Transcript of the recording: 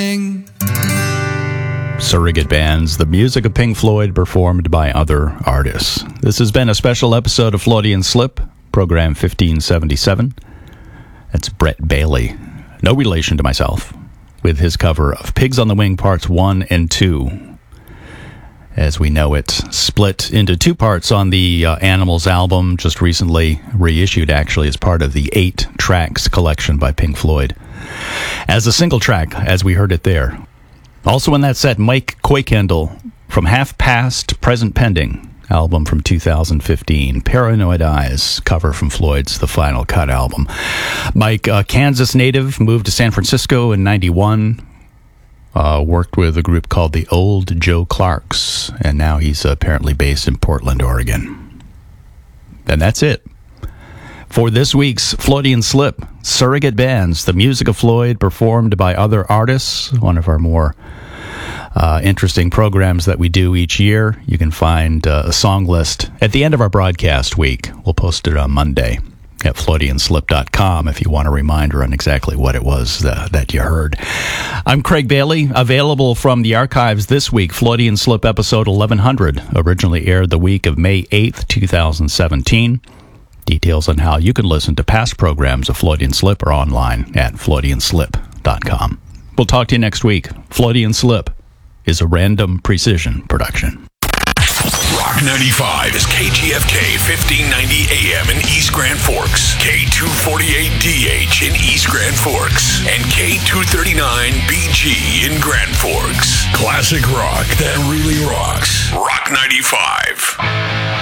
Surrogate Bands, the music of Pink Floyd performed by other artists. This has been a special episode of Floydian Slip, program 1577. That's Brett Bailey, no relation to myself, with his cover of Pigs on the Wing Parts 1 and 2. As we know it, split into two parts on the Animals album, just recently reissued actually as part of the 8 tracks collection by Pink Floyd. As a single track, as we heard it there. Also in that set, Mike Kuykendall from Half Past, Present Pending, album from 2015. Paranoid Eyes, cover from Floyd's The Final Cut album. Mike, Kansas native, moved to San Francisco in 91. Worked with a group called the Old Joe Clarks, and now he's apparently based in Portland, Oregon. And that's it for this week's Floydian Slip. Surrogate Bands, the music of Floyd performed by other artists, one of our more interesting programs that we do each year. You can find a song list at the end of our broadcast week. We'll post it on Monday at FloydianSlip.com if you want a reminder on exactly what it was that you heard. I'm Craig Bailey, available from the archives this week. Floydian Slip episode 1100, originally aired the week of May 8th, 2017. Details on how you can listen to past programs of Floydian Slip are online at FloydianSlip.com. We'll talk to you next week. Floydian Slip is a Random Precision production. Rock 95 is KGFK 1590 AM in East Grand Forks, K248DH in East Grand Forks, and K239BG in Grand Forks. Classic rock that really rocks. Rock 95.